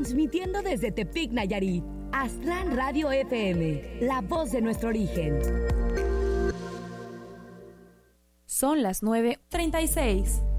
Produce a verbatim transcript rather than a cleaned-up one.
Transmitiendo desde Tepic, Nayarit. Aztlán Radio F M, la voz de nuestro origen. Son las nueve treinta y seis.